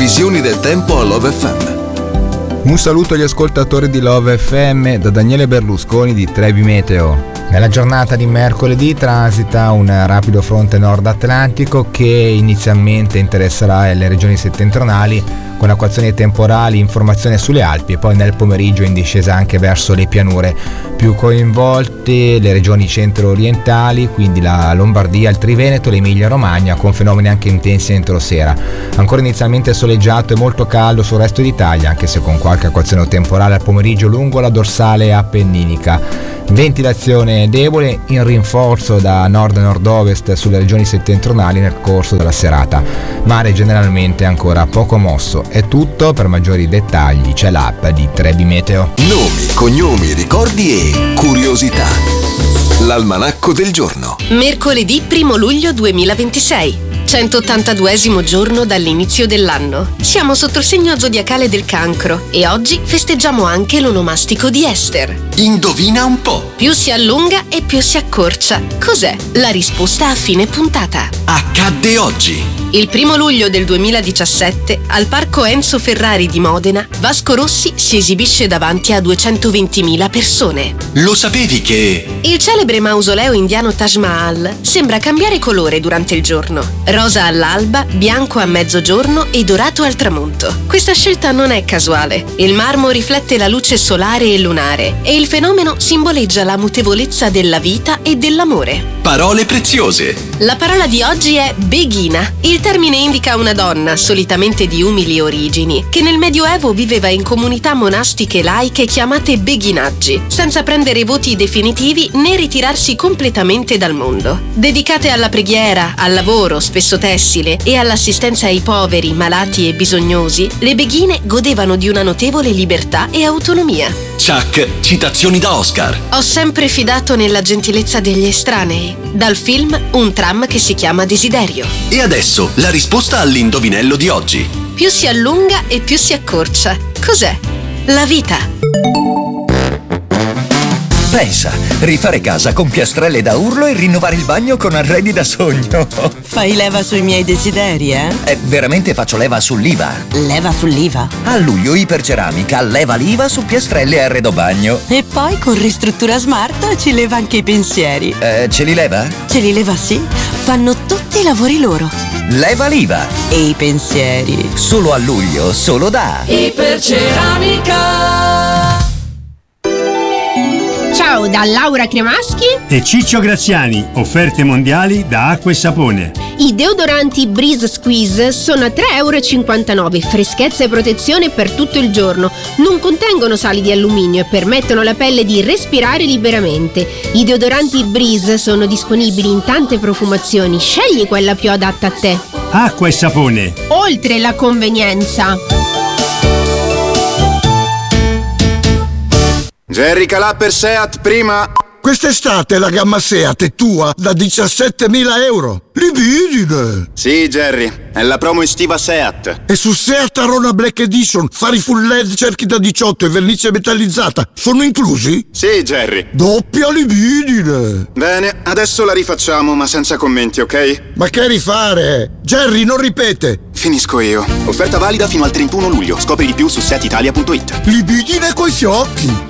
previsioni del tempo a Love FM. Un saluto agli ascoltatori di Love FM da Daniele Berlusconi di Trebi Meteo. Nella giornata di mercoledì transita un rapido fronte nord atlantico che inizialmente interesserà le regioni settentrionali con acquazioni temporali in formazione sulle Alpi e poi nel pomeriggio in discesa anche verso le pianure. Più coinvolte le regioni centro-orientali, quindi la Lombardia, il Triveneto, l'Emilia Romagna, con fenomeni anche intensi entro sera. Ancora inizialmente soleggiato e molto caldo sul resto d'Italia, anche se con qualche acquazione temporale al pomeriggio lungo la dorsale appenninica. Ventilazione debole in rinforzo da nord-nord-ovest sulle regioni settentrionali nel corso della serata. Mare generalmente ancora poco mosso. È tutto, per maggiori dettagli c'è l'app di Trebi Meteo. Nomi, cognomi, ricordi e curiosità. L'almanacco del giorno. Mercoledì 1 luglio 2026. 182esimo giorno dall'inizio dell'anno. Siamo sotto il segno zodiacale del Cancro e oggi festeggiamo anche l'onomastico di Ester. Indovina un po'. Più si allunga e più si accorcia. Cos'è? La risposta a fine puntata. Accadde oggi. Il 1 luglio del 2017, al parco Enzo Ferrari di Modena, Vasco Rossi si esibisce davanti a 220.000 persone. Lo sapevi che... Il celebre mausoleo indiano Taj Mahal sembra cambiare colore durante il giorno. Rosa all'alba, bianco a mezzogiorno e dorato al tramonto. Questa scelta non è casuale. Il marmo riflette la luce solare e lunare e il fenomeno simboleggia la mutevolezza della vita e dell'amore. Parole preziose. La parola di oggi è beghina. Il termine indica una donna, solitamente di umili origini, che nel Medioevo viveva in comunità monastiche laiche chiamate beghinaggi, senza prendere voti definitivi né ritirarsi completamente dal mondo. Dedicate alla preghiera, al lavoro, spesso tessile, e all'assistenza ai poveri, malati e bisognosi, le beghine godevano di una notevole libertà e autonomia. Chuck, citazioni da Oscar. Ho sempre fidato nella gentilezza degli estranei. Dal film Un tram che si chiama Desiderio. E adesso la risposta all'indovinello di oggi. Più si allunga e più si accorcia. Cos'è? La vita. Pensa, rifare casa con piastrelle da urlo e rinnovare il bagno con arredi da sogno. Fai leva sui miei desideri, eh? Veramente faccio leva sull'IVA. Leva sull'IVA? A luglio Iperceramica leva l'IVA su piastrelle e arredo bagno. E poi con Ristruttura Smart ci leva anche i pensieri. Ce li leva? Ce li leva, sì. Fanno tutti i lavori loro. Leva l'IVA. E i pensieri. Solo a luglio, solo da Iperceramica. Ciao da Laura Cremaschi e Ciccio Graziani, offerte mondiali da acqua e sapone. I deodoranti Breeze Squeeze sono a 3,59 €, freschezza e protezione per tutto il giorno, non contengono sali di alluminio e permettono alla pelle di respirare liberamente. I deodoranti Breeze sono disponibili in tante profumazioni, scegli quella più adatta a te. Acqua e sapone. Oltre la convenienza. Jerry Calà per Seat prima. Quest'estate la gamma Seat è tua da 17.000 €. Libidine! Sì, Jerry, è la promo estiva Seat. E su Seat Arona Black Edition, fari full LED, cerchi da 18 e vernice metallizzata sono inclusi? Sì, Jerry. Doppia libidine! Bene, adesso la rifacciamo, ma senza commenti, ok? Ma che rifare? Jerry, non ripete! Finisco io. Offerta valida fino al 31 luglio. Scopri di più su seatitalia.it. Libidine coi fiocchi!